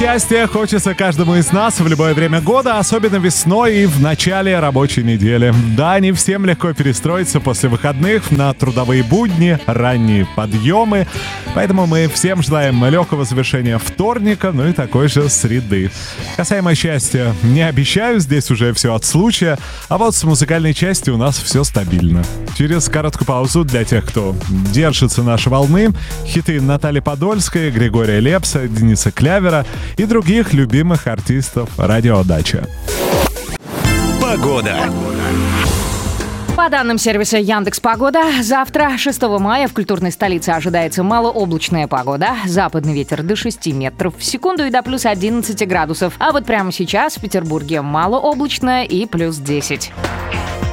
Счастья хочется каждому из нас в любое время года, особенно весной и в начале рабочей недели. Да, не всем легко перестроиться после выходных на трудовые будни, ранние подъемы. Поэтому мы всем желаем легкого завершения вторника, ну и такой же среды. Касаемо счастья, не обещаю, здесь уже все от случая, а вот с музыкальной частью у нас все стабильно. Через короткую паузу для тех, кто держится нашей волны, хиты Натальи Подольской, Григория Лепса, Дениса Клявера и других любимых артистов «Радио Дача». Погода. По данным сервиса Яндекс.Погода, завтра, 6 мая, в культурной столице ожидается малооблачная погода. Западный ветер до 6 метров в секунду и до плюс 11 градусов. А вот прямо сейчас в Петербурге малооблачно и плюс 10.